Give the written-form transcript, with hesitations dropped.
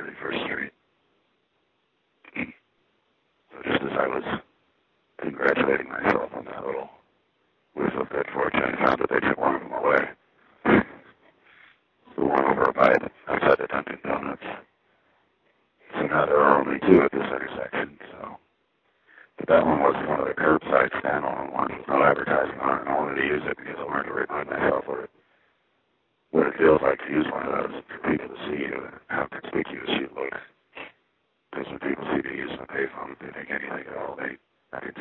31st Street. So just as I was congratulating myself on that little whiff of good fortune, I found that they took one of them away. The one over by outside the Dunkin' Donuts. So now there are only two at this intersection, so. But that one was one of the curbside standalone ones with no advertising on it, and I wanted to use it because I wanted to remind myself what it feels like to use one of those for people to see you and how conspicuous you look. Because when people see me using a payphone, if they think anything at all, I can